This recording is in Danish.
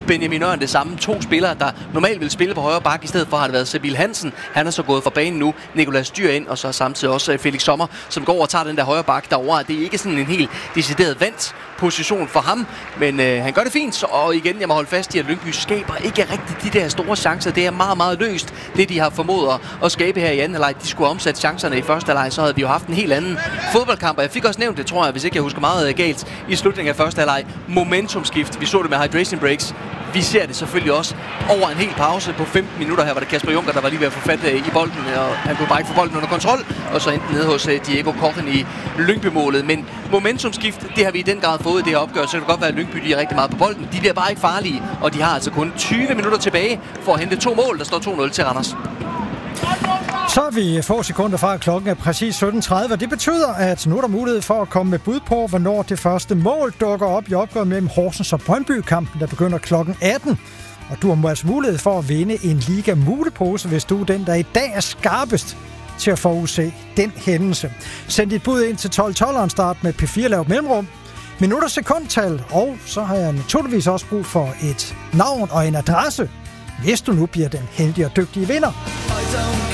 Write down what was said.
Benjamin Ørn det samme. 2 spillere, der normalt vil spille på højre bak. I stedet for har det været Sabil Hansen. Han er så gået fra banen nu. Nicolas Dyr ind, og så samtidig også Felix Sommer, som går og tager den der højre bak derovre. Det er ikke sådan en helt decideret vandt position for ham, men han gør det fint. Og igen, jeg må holde fast i, at Lyngby skaber ikke rigtig de der store chancer. Det er meget, meget løst, det de har formået at skabe her i anden halvleg. De skulle have omsat chancerne i første halvleg, så havde vi jo haft en helt anden fodboldkamp. Og jeg fik også nævnt det, tror jeg, hvis ikke jeg husker meget galt, i slutningen af første halvleg. Momentumskift. Vi så det med hydration breaks. Vi ser det selvfølgelig også over en hel pause på 15 minutter. Her var det Kasper Junker, der var lige ved at få fat i bolden, og han kunne bare ikke få bolden under kontrol, og så endte nede hos Diego Kochen i Lyngby-målet. Men momentumskift, det har vi i den grad fået i det her opgør, så det kan godt være, at Lyngby de er rigtig meget på bolden. De bliver bare ikke farlige, og de har altså kun 20 minutter tilbage for at hente 2 mål. Der står 2-0 til Randers. Så er vi få sekunder fra, klokken er præcis 17.30. Det betyder, at nu er der mulighed for at komme med bud på, hvornår det første mål dukker op i opgøret mellem Horsens og Brøndby-kampen, der begynder klokken 18. Og du har altså mulighed for at vinde en Liga-mulepose, hvis du er den, der i dag er skarpest til at forudse den hændelse. Send dit bud ind til 12.12 start med P4 lavt mellemrum. Minutter sekundtal, og så har jeg naturligvis også brug for et navn og en adresse, hvis du nu bliver den heldige og dygtige vinder.